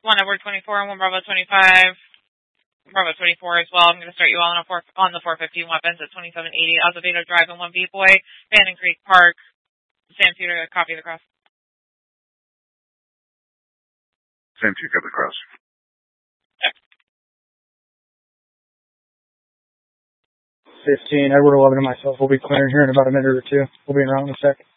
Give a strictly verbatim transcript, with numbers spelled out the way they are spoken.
one Edward twenty-four and one Bravo twenty-five. Bravo twenty-four as well. I'm going to start you all on, a four, on the four fifteen weapons at twenty-seven eighty Azevedo Drive and one B Boy, Bannon Creek Park. Sam Tudor, copy the cross. Sam Tudor, copy the cross. fifteen, Edward eleven and myself will be clearing here in about a minute or two. We'll be in route in a sec.